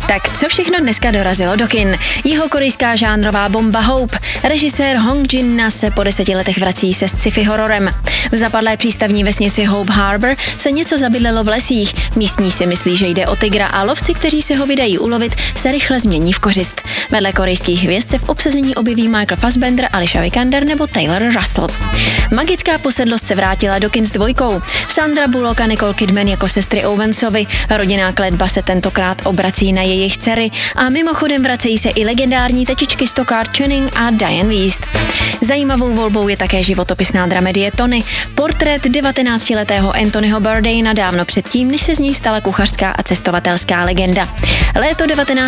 Tak co všechno dneska dorazilo do kin? Jihokorejská žánrová bomba Hope. Režisér Hong Jin-na se po 10 letech vrací se sci-fi hororem. V zapadlé přístavní vesnici Hope Harbor se něco zabydlelo v lesích. Místní si myslí, že jde o tygra a lovci, kteří se ho vydají ulovit, se rychle změní v kořist. Vedle korejských hvězd se v obsazení objeví Michael Fassbender, Alicia Vikander nebo Taylor Russell. Magická posedlost se vrátila do kin s dvojkou. Sandra Bullock a Nicole Kidman jako sestry Owensovi. Rodinná kletba se tentokrát obrací na jejich dcery a mimochodem vracejí se i legendární tečičky Stockard Channing a Diane Wiest. Zajímavou volbou je také životopisná dramedie Tony, portrét 19letého Anthonyho Bourdaina dávno předtím, než se z něj stala kuchařská a cestovatelská legenda. Léto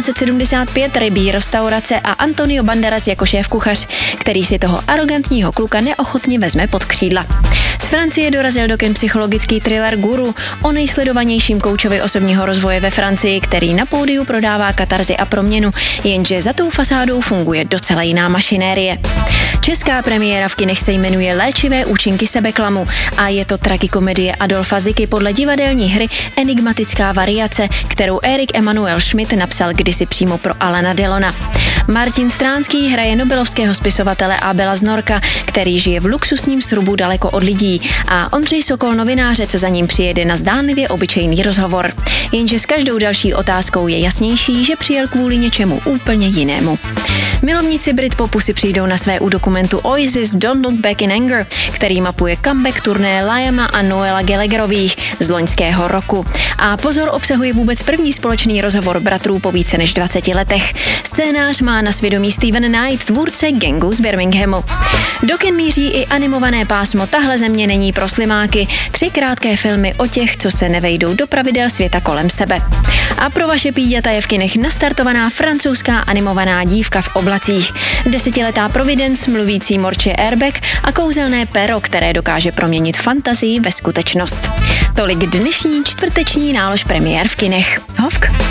1975, rybí restaurace a Antonio Banderas jako šéf kuchař, který si toho arrogantního kluka neochotně vezme pod křídla. Z Francie dorazil do kin psychologický thriller Guru o nejsledovanějším koučovi osobního rozvoje ve Francii, který na pódiu prodává katarzy a proměnu, jenže za tou fasádou funguje docela jiná mašinérie. Česká premiéra v kinech se jmenuje Léčivé účinky sebeklamu a je to tragikomedie Adolfa Ziky podle divadelní hry Enigmatická variace, kterou Erik Emanuel Schmidt napsal kdysi přímo pro Alana Delona. Martin Stránský hraje nobelovského spisovatele Abela Znorka, který žije v luxusním srubu daleko od lidí, a Ondřej Sokol novináře, co za ním přijede na zdánlivě obyčejný rozhovor. Jenže s každou další otázkou je jasnější, že přijel kvůli něčemu úplně jinému. Milovníci Britpopu si přijdou na své u dokumentu Oasis Don't Look Back in Anger, který mapuje comeback turné Liama a Noela Gallagherových z loňského roku. A pozor, obsahuje vůbec první společný rozhovor bratrů po více než 20 letech. Scénář má na svědomí Steven Knight, tvůrce Gangu z Birminghamu. Do kin míří i animované pásmo Tahle země není pro slimáky, 3 krátké filmy o těch, co se nevejdou do pravidel světa kolem sebe. A pro vaše píďata je v kinech nastartovaná francouzská animovaná Dívka v oblacích. 10letá Providence, mluvící morče Airbag a kouzelné pero, které dokáže proměnit fantazii ve skutečnost. Tolik dnešní čtvrteční nálož premiér v kinech. Hovk.